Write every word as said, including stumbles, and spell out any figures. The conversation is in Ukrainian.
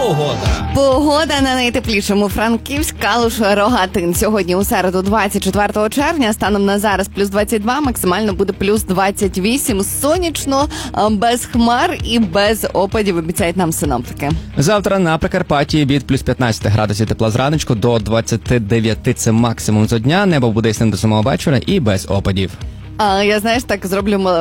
Погода. Погода на найтеплішому. Франківськ, Калуш, Рогатин. Сьогодні у середу, двадцять четвертого червня, станом на зараз плюс двадцять два, максимально буде плюс двадцять вісім. Сонячно, без хмар і без опадів, обіцяють нам синоптики. Завтра на Прикарпатті від плюс п'ятнадцять градусів тепла зраночку до двадцяти дев'яти це максимум за дня. Небо буде ясним до самого вечора і без опадів. А я, знаєш, так зроблю